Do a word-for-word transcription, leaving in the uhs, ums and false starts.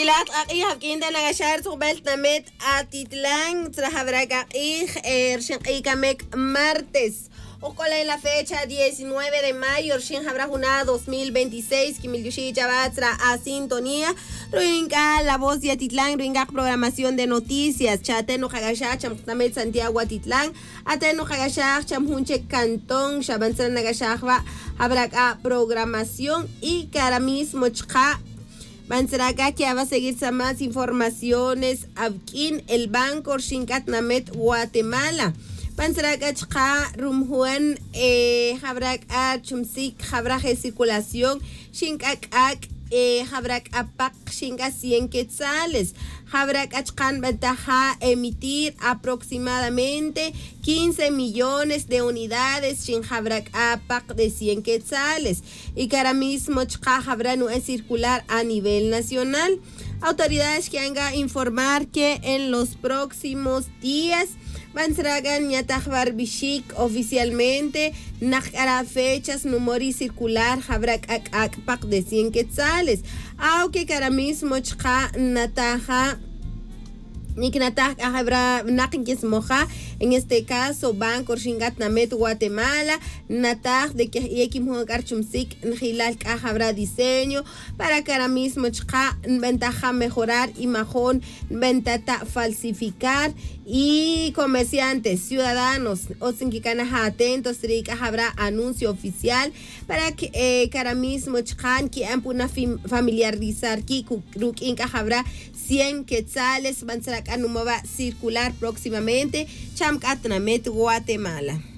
Kilat aqih kinda nagashar subelt namet Atitlán trajabraga ij ershikamek martes. Ocola en la fecha diecinueve de mayo, Orshin Habrajuna dos mil veintiséis, Kimilyushi Chabatra a sintonía, Ruinga, la voz de Atitlán, Ruinga, programación de noticias, Chateno Hagashach, Chamtamet Santiago Atitlán, Ateno Hagashach, Chamhunche Cantón, Shabanzan Nagashachva, Habraka, programación y Karamis Mochka. Bansaraga que va a seguir más informaciones. Abkin, el banco Shinkatnamet Guatemala. Bansaraga chka rumhuan habrak a chumsik habrak circulación shinkak ak habrak apak shinka cien quetzales. Habrak achkan ventaja emitir aproximadamente quince millones de unidades sin habrak apak de cien quetzales. Y que ahora mismo chka habra no es circular a nivel nacional. Autoridades que han a informar que en los próximos días van a Nyatahbar Bishik oficialmente nakara fechas numori circular habrak akpak de cien quetzales. Aunque que ahora mismo chka nataja Niknatah Ahabra Nakinkis Moja, en este caso Banco Shingat Namet Guatemala, Natah de que Yekim Garchumsik, Nhilal Ahabra diseño, para que ahora mismo chka ventaja mejorar y majón ventata falsificar y comerciantes, ciudadanos, Otsinkikanaha atentos, Rika habrá anuncio oficial para que eh, ahora mismo chkan que ampuna familiarizar ki Kruk Inka habrá cien quetzales, van a circular próximamente. Chamkatnamet, Guatemala.